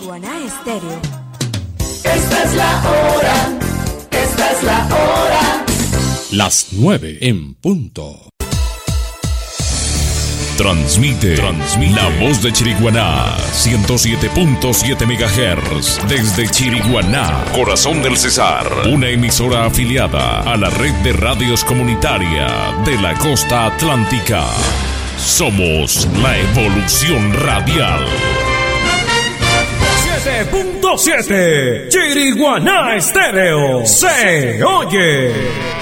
Chiriguaná Estéreo. Esta es la hora. Esta es la hora. Las 9 en punto. Transmite La Voz de Chiriguaná, 107.7 MHz, desde Chiriguaná, corazón del Cesar, una emisora afiliada a la red de radios comunitaria de la costa atlántica. Somos la evolución radial. 7.7 Chiriguaná Estéreo se oye.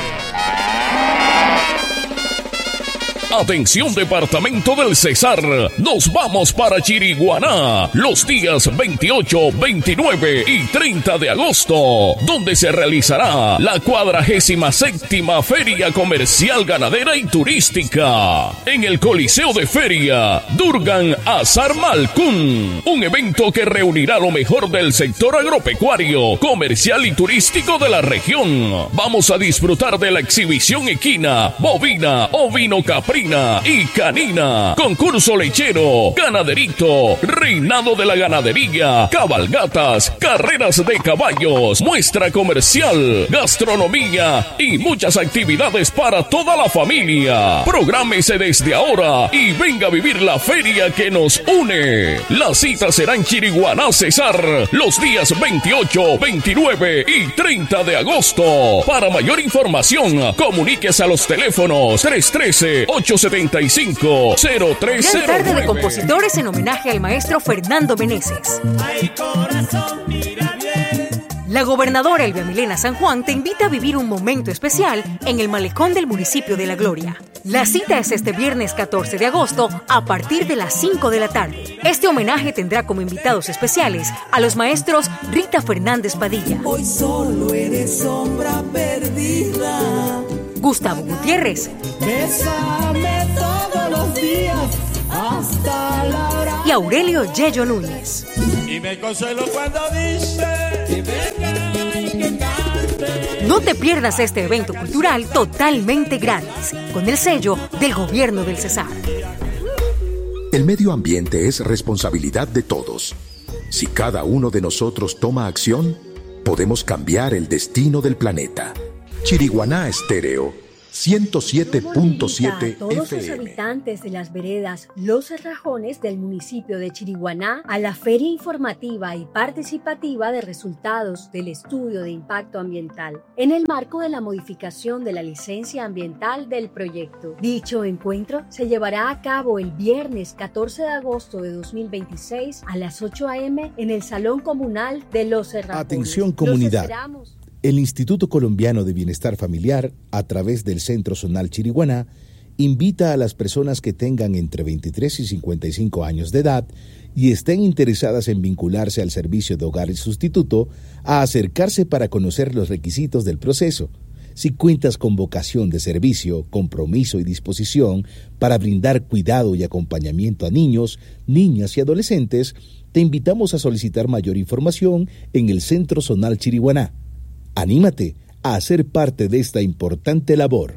Atención departamento del Cesar, nos vamos para Chiriguaná los días 28, 29 y 30 de agosto, donde se realizará la 47ª Feria Comercial Ganadera y Turística en el Coliseo de Feria Durgan Azar Malcún, un evento que reunirá lo mejor del sector agropecuario, comercial y turístico de la región. Vamos a disfrutar de la exhibición equina, bovina, ovino caprino y canina, concurso lechero, ganaderito, reinado de la ganadería, cabalgatas, carreras de caballos, muestra comercial, gastronomía y muchas actividades para toda la familia. Prográmese desde ahora y venga a vivir la feria que nos une. La cita será en Chiriguaná Cesar los días 28, 29 y 30 de agosto. Para mayor información, comuníquese a los teléfonos 313-875-0309. Gran tarde de compositores en homenaje al maestro Fernando Meneses. Ay, corazón, mira bien. La gobernadora Elvia Milena San Juan te invita a vivir un momento especial en el malecón del municipio de La Gloria. La cita es este viernes 14 de agosto a partir de las 5 de la tarde. Este homenaje tendrá como invitados especiales a los maestros Rita Fernández Padilla, Hoy solo eres sombra perdida. Gustavo Gutiérrez, Bésame todos los días hasta la hora. y Aurelio Yello Núñez. Y me consuelo cuando dice que venga y que cante. No te pierdas este evento cultural totalmente gratis, con el sello del Gobierno del Cesar. El medio ambiente es responsabilidad de todos. Si cada uno de nosotros toma acción, podemos cambiar el destino del planeta. Chiriguaná Estéreo, 107.7 A todos los FM. habitantes de las veredas Los Cerrajones del municipio de Chiriguaná a la feria informativa y participativa de resultados del estudio de impacto ambiental en el marco de la modificación de la licencia ambiental del proyecto. Dicho encuentro se llevará a cabo el viernes 14 de agosto de 2026 a las 8 a.m. en el Salón Comunal de Los Cerrajones. Atención, Los comunidad. esperamos. El Instituto Colombiano de Bienestar Familiar, a través del Centro Zonal Chiriguaná, invita a las personas que tengan entre 23 y 55 años de edad y estén interesadas en vincularse al servicio de hogar y sustituto a acercarse para conocer los requisitos del proceso. Si cuentas con vocación de servicio, compromiso y disposición para brindar cuidado y acompañamiento a niños, niñas y adolescentes, te invitamos a solicitar mayor información en el Centro Zonal Chiriguaná. Anímate a ser parte de esta importante labor.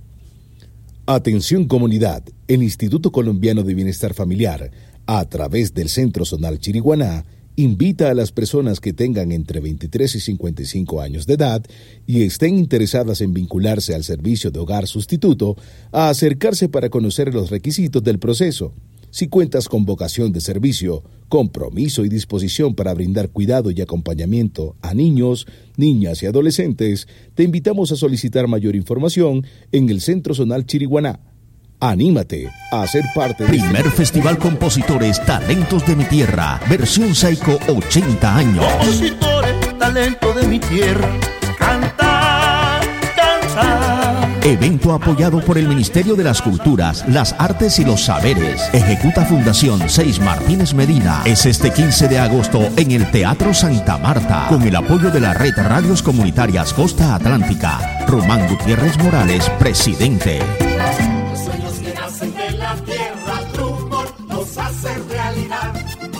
Atención comunidad, el Instituto Colombiano de Bienestar Familiar, a través del Centro Zonal Chiriguaná, invita a las personas que tengan entre 23 y 55 años de edad y estén interesadas en vincularse al servicio de hogar sustituto a acercarse para conocer los requisitos del proceso. Si cuentas con vocación de servicio, compromiso y disposición para brindar cuidado y acompañamiento a niños, niñas y adolescentes, te invitamos a solicitar mayor información en el Centro Zonal Chiriguaná. Anímate a ser parte de Primer Festival Compositores Talentos de mi Tierra, versión Saico 80 años. Compositores, talento de mi tierra, cantar, cantar. Evento apoyado por el Ministerio de las Culturas, las Artes y los Saberes. Ejecuta Fundación 6 Martínez Medina. Es este 15 de agosto en el Teatro Santa Marta, con el apoyo de la Red Radios Comunitarias Costa Atlántica. Román Gutiérrez Morales, presidente. Los sueños que nacen de la tierra, Drummond los hace realidad.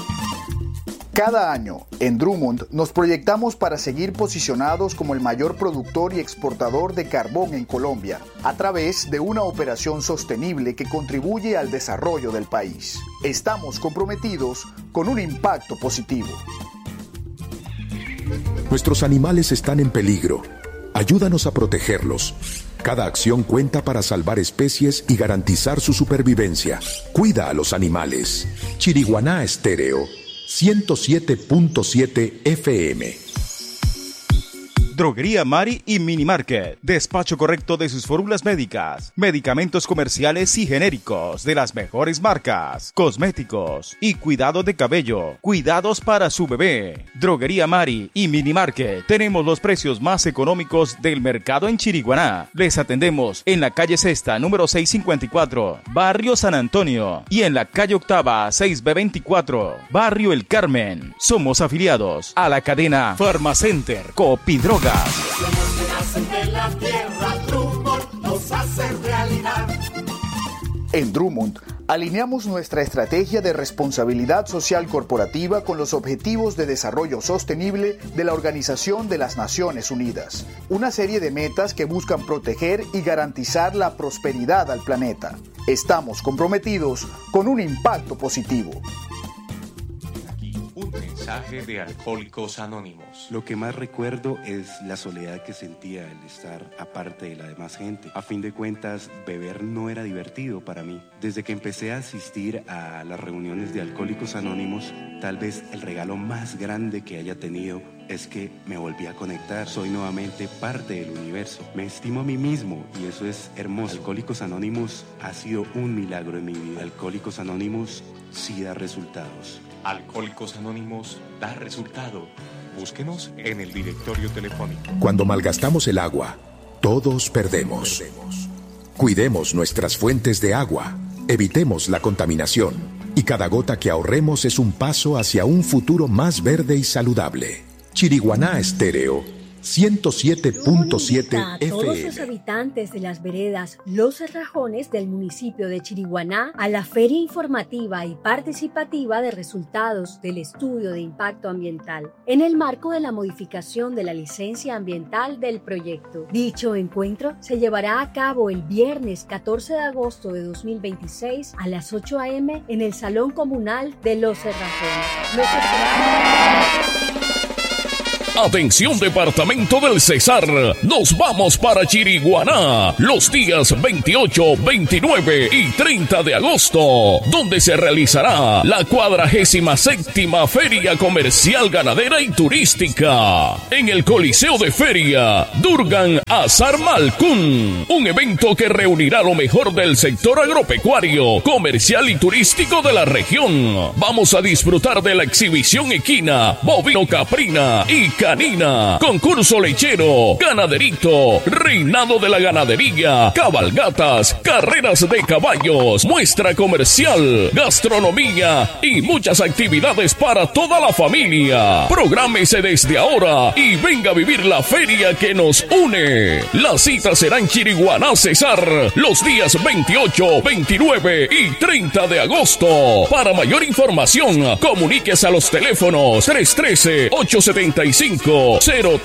Cada año, en Drummond, nos proyectamos para seguir posicionados como el mayor productor y exportador de carbón en Colombia, a través de una operación sostenible que contribuye al desarrollo del país. Estamos comprometidos con un impacto positivo. Nuestros animales están en peligro. Ayúdanos a protegerlos. Cada acción cuenta para salvar especies y garantizar su supervivencia. Cuida a los animales. Chiriguaná Estéreo, 107.7 FM. Droguería Mari y Mini Market. Despacho correcto de sus fórmulas médicas, medicamentos comerciales y genéricos de las mejores marcas, cosméticos y cuidado de cabello. Cuidados para su bebé. Droguería Mari y Mini Market. Tenemos los precios más económicos del mercado en Chiriguaná. Les atendemos en la calle Sexta, número 654, Barrio San Antonio, y en la calle Octava, 6B24, Barrio El Carmen. Somos afiliados a la cadena Farmacenter Copidroga. Sueños que nacen de la tierra, Drummond los hace realidad. En Drummond, alineamos nuestra estrategia de responsabilidad social corporativa con los Objetivos de Desarrollo Sostenible de la Organización de las Naciones Unidas. Una serie de metas que buscan proteger y garantizar la prosperidad al planeta. Estamos comprometidos con un impacto positivo. Un mensaje de Alcohólicos Anónimos. Lo que más recuerdo es la soledad que sentía al estar aparte de la demás gente. A fin de cuentas, beber no era divertido para mí. Desde que empecé a asistir a las reuniones de Alcohólicos Anónimos, tal vez el regalo más grande que haya tenido es que me volví a conectar. Soy nuevamente parte del universo. Me estimo a mí mismo y eso es hermoso. Alcohólicos Anónimos ha sido un milagro en mi vida. Alcohólicos Anónimos sí da resultados. Alcohólicos Anónimos da resultado. Búsquenos en el directorio telefónico. Cuando malgastamos el agua, todos perdemos. Cuidemos nuestras fuentes de agua, evitemos la contaminación y cada gota que ahorremos es un paso hacia un futuro más verde y saludable. Chiriguaná Estéreo, 107.7 a todos FM. los habitantes de las veredas Los Cerrajones del municipio de Chiriguaná a la feria informativa y participativa de resultados del estudio de impacto ambiental en el marco de la modificación de la licencia ambiental del proyecto. Dicho encuentro se llevará a cabo el viernes 14 de agosto de 2026 a las 8 a.m. en el Salón Comunal de Los Cerrajones. Atención Departamento del Cesar, nos vamos para Chiriguaná los días 28, 29 y 30 de agosto, donde se realizará la 47ª Feria Comercial Ganadera y Turística en el Coliseo de Feria Durgan Azar Malcún, un evento que reunirá lo mejor del sector agropecuario, comercial y turístico de la región. Vamos a disfrutar de la exhibición equina, bovino caprina y canina, concurso lechero, ganaderito, reinado de la ganadería, cabalgatas, carreras de caballos, muestra comercial, gastronomía y muchas actividades para toda la familia. Prográmese desde ahora y venga a vivir la feria que nos une. La cita será en Chiriguaná, Cesar, los días 28, 29 y 30 de agosto. Para mayor información, comuníquese a los teléfonos 313-875-03